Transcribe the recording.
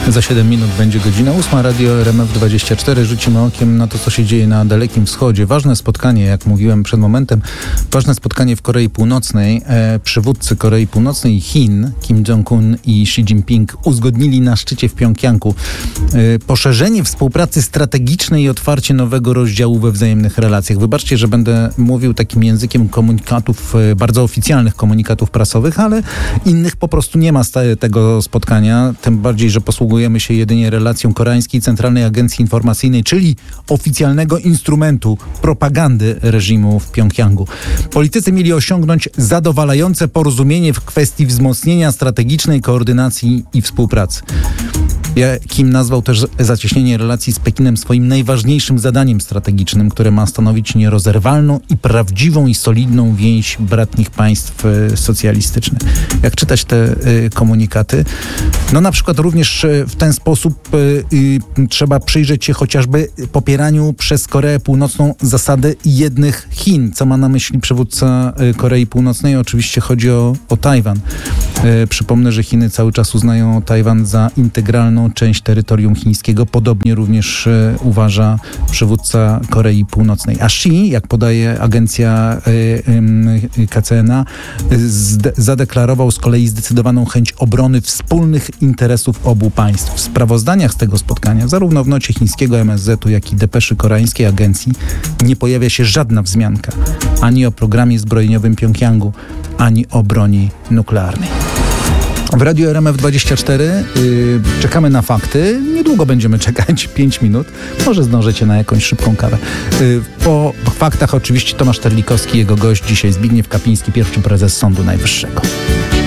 Za 7 minut będzie godzina 8. Radio RMF24. Rzucimy okiem na to, co się dzieje na Dalekim Wschodzie. Ważne spotkanie, jak mówiłem przed momentem, ważne spotkanie w Korei Północnej. Przywódcy Korei Północnej i Chin, Kim Jong-un i Xi Jinping, uzgodnili na szczycie w Pjongjangu poszerzenie współpracy strategicznej i otwarcie nowego rozdziału we wzajemnych relacjach. Wybaczcie, że będę mówił takim językiem komunikatów, bardzo oficjalnych komunikatów prasowych, ale innych po prostu nie ma z tego spotkania. Tym bardziej, że posługujemy się jedynie relacją Koreańskiej Centralnej Agencji Informacyjnej, czyli oficjalnego instrumentu propagandy reżimu w Pjongjangu. Politycy mieli osiągnąć zadowalające porozumienie w kwestii wzmocnienia strategicznej koordynacji i współpracy. Kim nazwał też zacieśnienie relacji z Pekinem swoim najważniejszym zadaniem strategicznym, które ma stanowić nierozerwalną i prawdziwą i solidną więź bratnich państw socjalistycznych. Jak czytać te komunikaty? No na przykład również w ten sposób trzeba przyjrzeć się chociażby popieraniu przez Koreę Północną zasady jednych Chin. Co ma na myśli przywódca Korei Północnej? Oczywiście chodzi o Tajwan. Przypomnę, że Chiny cały czas uznają Tajwan za integralną część terytorium chińskiego. Podobnie również uważa przywódca Korei Północnej. A Xi, jak podaje agencja KCNA, zadeklarował z kolei zdecydowaną chęć obrony wspólnych interesów obu państw. W sprawozdaniach z tego spotkania, zarówno w nocie chińskiego MSZ-u, jak i depeszy koreańskiej agencji, nie pojawia się żadna wzmianka ani o programie zbrojeniowym Pjongjangu, ani o broni nuklearnej. W Radiu RMF24 czekamy na fakty. Niedługo będziemy czekać, 5 minut. Może zdążycie na jakąś szybką kawę. Po faktach oczywiście Tomasz Terlikowski, jego gość dzisiaj Zbigniew Kapiński, pierwszy prezes Sądu Najwyższego.